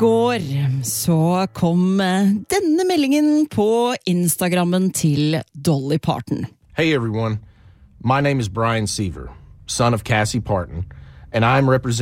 går så kom denne meldingen på Instagrammen til Dolly Parton. Hey everyone, my name is Brian Seaver, son of Cassie Parton, and I'm representing